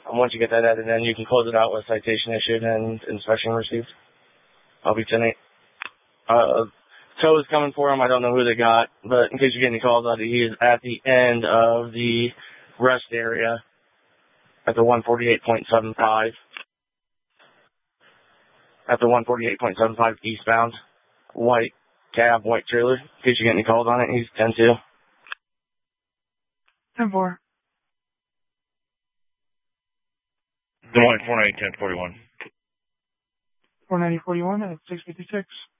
Once you get that added in, you can close it out with citation issued and inspection received. I'll be 10-8. Tow is coming for him. I don't know who they got, but in case you get any calls out, he is at the end of the rest area at the 148.75. At the 148.75 eastbound. White cab, white trailer. In case you get any calls on it, he's 10-2. 10-4. Des Moines 490 1041. 490-41 at 656.